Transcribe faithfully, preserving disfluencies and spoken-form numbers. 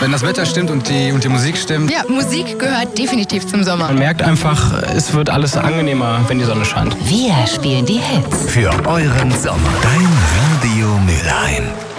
Wenn das Wetter stimmt und die, und die Musik stimmt. Ja, Musik gehört definitiv zum Sommer. Man merkt einfach, es wird alles angenehmer, wenn die Sonne scheint. Wir spielen die Hits. Für euren Sommer. Dein Radio Mülheim.